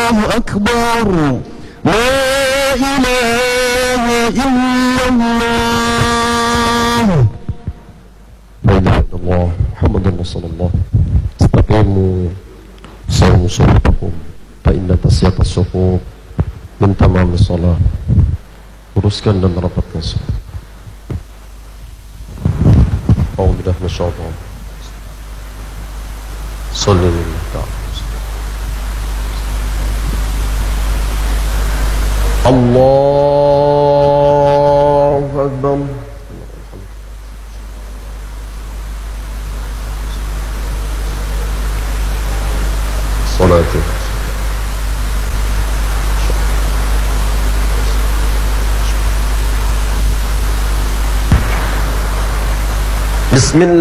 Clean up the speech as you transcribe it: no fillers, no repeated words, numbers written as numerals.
أكبر لا إله إلا الله لا إله إلا الله محمد رسول الله استقيموا صوموا صلاتكم فإن tasiyat as-suhuf min tamam as-salah. Uruskan dan rapatkan salat. Alhamdulillah, masyaallah. Sallallahu ta'ala. Allahu Akbar. Salatu. Bismillah.